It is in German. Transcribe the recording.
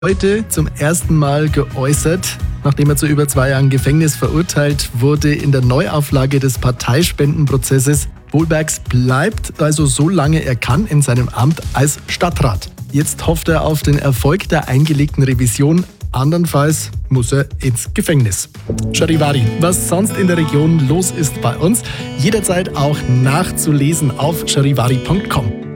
heute zum ersten Mal geäußert. Nachdem er zu über 2 Jahren Gefängnis verurteilt wurde in der Neuauflage des Parteispendenprozesses. Wohlbergs bleibt also so lange er kann in seinem Amt als Stadtrat. Jetzt hofft er auf den Erfolg der eingelegten Revision. Andernfalls muss er ins Gefängnis. Charivari, was sonst in der Region los ist bei uns, jederzeit auch nachzulesen auf charivari.com.